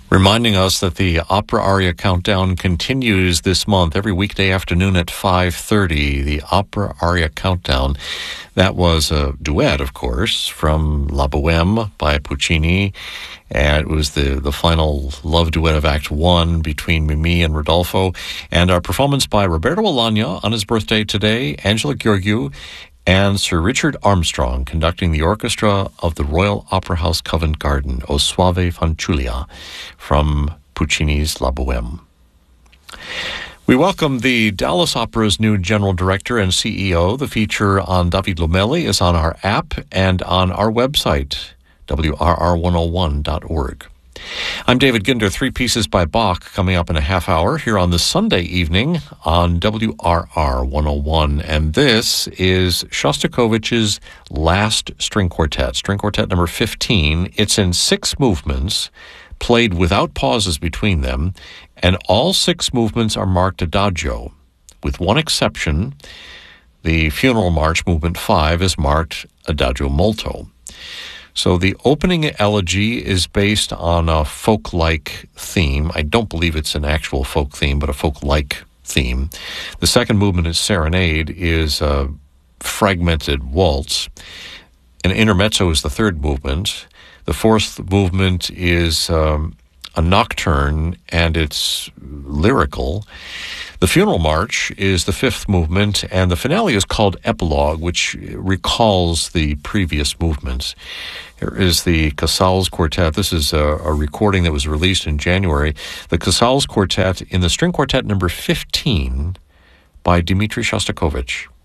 Reminding us that the Opera Aria Countdown continues this month, every weekday afternoon at 5:30. The Opera Aria Countdown. That was a duet, of course, from La Bohème by Puccini. And it was the final love duet of Act 1 between Mimi and Rodolfo. And our performance by Roberto Alagna on his birthday today, Angela Gheorghiu, and Sir Richard Armstrong conducting the orchestra of the Royal Opera House Covent Garden, O Soave Fanciulla, from Puccini's La Bohème. We welcome the Dallas Opera's new general director and CEO. The feature on David Lomelli is on our app and on our website, WRR101.org. I'm David Ginder. 3 pieces by Bach coming up in a half hour here on the Sunday evening on WRR 101. And this is Shostakovich's last string quartet number 15. It's in 6 movements, played without pauses between them, and all 6 movements are marked adagio, with one exception. The Funeral March, movement 5, is marked adagio molto. So the opening elegy is based on a folk-like theme. I don't believe it's an actual folk theme, but a folk-like theme. The second movement is Serenade, is a fragmented waltz. An intermezzo is the third movement. The fourth movement is a nocturne, and it's lyrical. The Funeral March is the 5th movement, and the finale is called Epilogue, which recalls the previous movements. Here is the Casals Quartet. This is a recording that was released in January. The Casals Quartet in the string quartet number 15 by Dmitri Shostakovich.